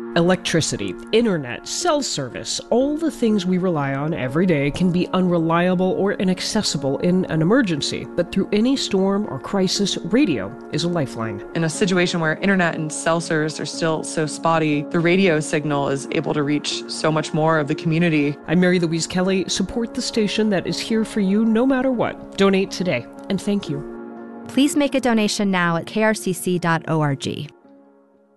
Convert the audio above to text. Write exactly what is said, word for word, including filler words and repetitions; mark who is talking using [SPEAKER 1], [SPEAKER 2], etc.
[SPEAKER 1] Electricity, internet, cell service, all the things we rely on every day can be unreliable or inaccessible in an emergency. But through any storm or crisis, radio is a lifeline.
[SPEAKER 2] In a situation where internet and cell service are still so spotty, the radio signal is able to reach so much more of the community.
[SPEAKER 1] I'm Mary Louise Kelly. Support the station that is here for you no matter what. Donate today, and thank you.
[SPEAKER 3] Please make a donation now at k r c c dot org.